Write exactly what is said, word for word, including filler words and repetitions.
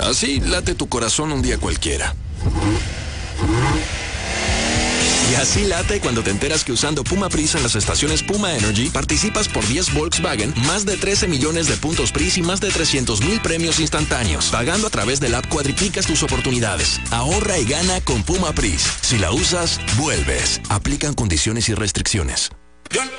Así late tu corazón un día cualquiera. Y así late cuando te enteras que usando Puma Pris en las estaciones Puma Energy participas por diez Volkswagen, más de trece millones de puntos Pris y más de trescientos mil premios instantáneos. Pagando a través del app cuadriplicas tus oportunidades. Ahorra y gana con Puma Pris. Si la usas, vuelves. Aplican condiciones y restricciones.